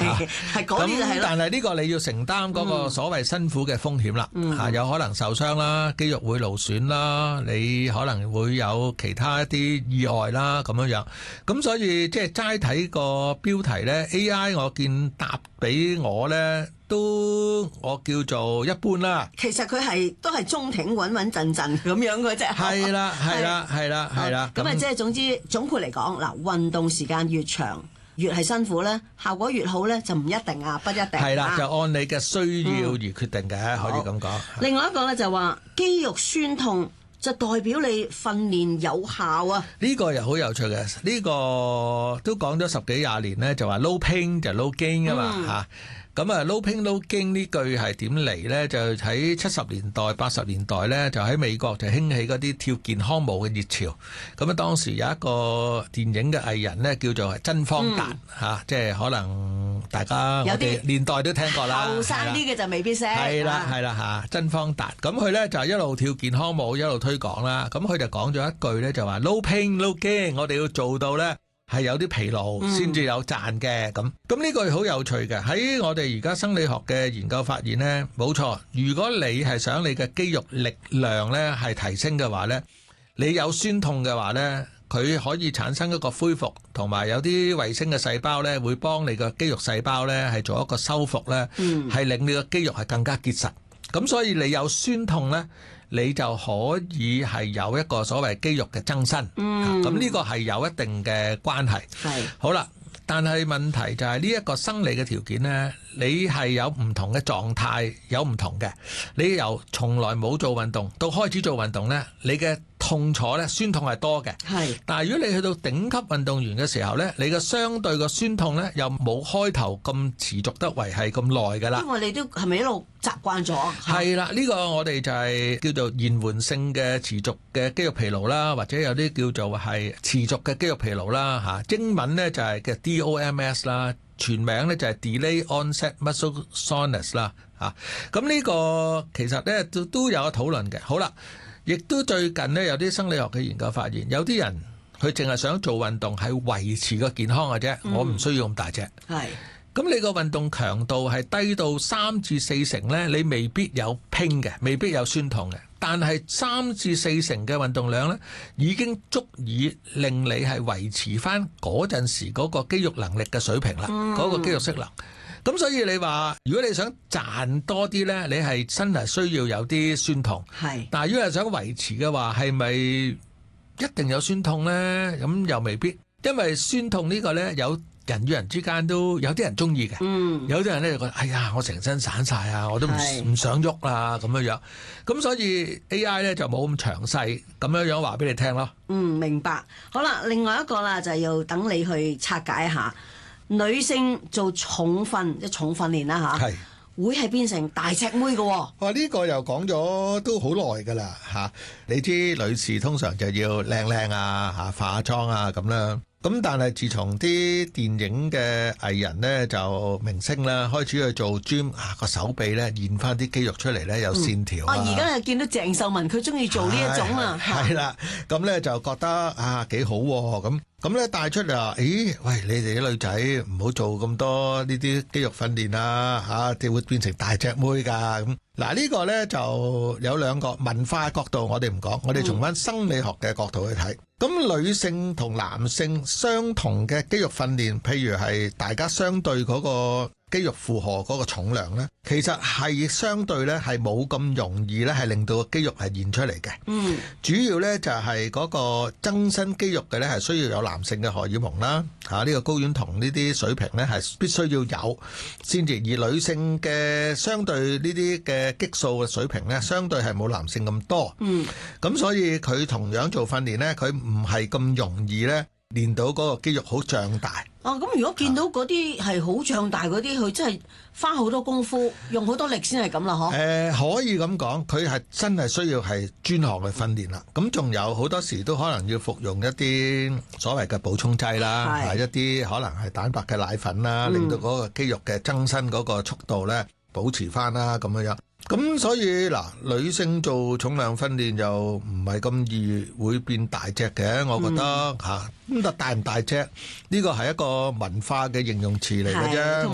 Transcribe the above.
係嗰啲就係咯。 但係呢個你要承擔嗰個所謂辛苦嘅風險啦，有可能受傷啦，肌肉會勞損啦，你可能會有其他一啲意外啦咁樣。咁所以即係齋睇個標題呢 AI 我見答俾我呢，都我叫做一般啦。 其實佢都係中挺穩穩陣陣咁樣嘅啫。 係啦。 咁啊，即係總之總括嚟講，嗱，運動時間越長越係辛苦咧，效果越好咧就唔一定啊，不一定。 係啦，就按你嘅需要而決定嘅，可以咁講。 另外一個咧就話肌肉酸痛就代表你訓練有效啊。 呢個又好有趣嘅，呢個都講咗10幾20年咧，就話 no pain 就 no gain 啊嘛嚇。咁啊，no pain no gain呢句係點嚟呢？就喺70年代、80年代呢，就喺美國就興起嗰啲跳健康舞嘅熱潮。咁啊，當時有一個電影嘅藝人呢，叫做真方達嚇，即係可能大家我哋年代都聽過啦。 後生啲嘅就未必識。 係啦嚇，真方達。咁佢呢就一路跳健康舞，一路推廣啦。咁佢就講咗一句呢，就話 no pain no gain，我哋要做到呢，係有啲疲勞先至有賺嘅。咁呢個好有趣嘅。喺我哋而家生理學嘅研究發現呢，冇錯，如果你係想你嘅肌肉力量呢係提升嘅話呢，你有酸痛嘅話呢，佢可以產生一個恢復，同埋有啲衛星嘅細胞呢會幫你個肌肉細胞呢係做一個修復呢，係令你個肌肉係更加結實。咁所以你有酸痛呢，你就可以係有一個所謂肌肉嘅增生。咁呢個係有一定嘅關係。好啦，但係問題就係呢一個生理嘅條件呢，你係有唔同嘅狀態，有唔同嘅。你由從來冇做運動到開始做運動呢，你嘅痛楚咧，酸痛係多嘅。但係如果你去到頂級運動員嘅時候咧，你嘅相對個酸痛咧又冇開頭咁持續得為係咁耐㗎啦。 因為我哋都係咪一路習慣咗？ 係啦，呢個我哋就係叫做延緩性嘅持續嘅肌肉疲勞啦，或者有啲叫做係持續嘅肌肉疲勞啦嚇。英文咧就係嘅 DOMS 啦，全名咧就係 Delay Onset Muscle Soreness 啦嚇。咁呢個其實咧都有個討論嘅。好啦。亦都最近呢，有啲生理學嘅研究發現，有啲人佢淨係想做運動係維持個健康嘅啫，我唔需要咁大隻。咁你個運動強度係低到3至4成呢，你未必有拼嘅，未必有酸痛嘅。但係3至4成嘅運動量呢，已經足以令你係維持翻嗰陣時嗰個肌肉能力嘅水平啦，嗰個肌肉適能。咁所以你話，如果你想賺多啲呢，你係真係需要有啲酸痛。但係如果係想維持嘅話，係咪一定有酸痛呢？咁又未必，因為酸痛呢個呢，有人與人之間都有啲人中意嘅，有啲人呢就覺得，哎呀，我成身散晒啊，我都唔想喐啦咁樣樣。咁所以 AI 呢就冇咁詳細咁樣樣話俾你聽咯。 明白。好啦，另外一個啦，就要等你去拆解一下。女性做重訓練啦嚇，會係變成大隻妹嘅喎。 呢個又講咗都好耐㗎啦嚇。你知女士通常就要靚靚啊嚇，化妝啊咁啦。咁但係自從啲電影嘅藝人呢，就明星啦，開始去做 gym 個手臂呢現翻啲肌肉出嚟呢，有線條啊。 而家又見到鄭秀文佢中意做呢一種啊。 係啦，咁呢就覺得幾好喎。咁咧帶出嚟話，咦？喂，你哋啲女仔唔好做咁多呢啲肌肉訓練啦嚇，會變成大隻妹㗎咁。嗱，呢個呢就有兩個文化角度，我哋唔講，我哋從翻生理學嘅角度去睇。咁女性同男性相同嘅肌肉訓練，譬如係大家相對嗰個肌肉負荷嗰個重量呢，其實係相對呢係冇咁容易呢係令到個肌肉係現出嚟嘅。主要呢就係嗰個增生肌肉嘅呢係需要有男性嘅荷爾蒙啦，呢個睾丸酮呢啲水平呢係必須要有先至，而女性嘅相對呢啲嘅激素嘅水平呢，相對係冇男性咁多。咁所以佢同樣做訓練呢，佢唔係咁容易呢練到嗰個肌肉好脹大。 咁如果見到嗰啲係好脹大嗰啲，佢真係花好多功夫，用好多力先係咁啦， 可以咁講，佢係真係需要係專項嘅訓練啦。咁仲有好多時都可能要服用一啲所謂嘅補充劑啦，一啲可能係蛋白嘅奶粉啦，令到嗰個肌肉嘅增生嗰個速度咧保持翻啦，咁樣。咁所以嗱，女性做重量訓練就唔係咁易會變大隻嘅，我覺得嚇。咁但大唔大隻呢個係一個文化嘅形容詞嚟嘅啫。